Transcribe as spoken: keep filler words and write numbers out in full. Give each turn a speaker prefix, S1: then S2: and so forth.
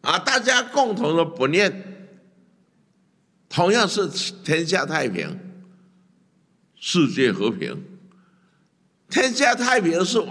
S1: 啊，大家共同的本念，同样是天下太平、世界和平。天下太平是